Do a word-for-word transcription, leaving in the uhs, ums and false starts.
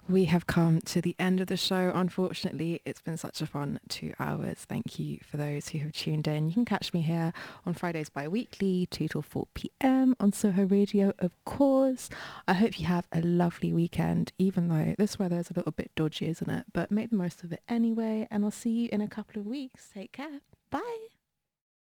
We have come to the end of the show. Unfortunately, it's been such a fun two hours. Thank you for those who have tuned in. You can catch me here on Fridays bi-weekly, two till four p.m. on Soho Radio, of course. I hope you have a lovely weekend, even though this weather is a little bit dodgy, isn't it? But make the most of it anyway, and I'll see you in a couple of weeks. Take care. Bye.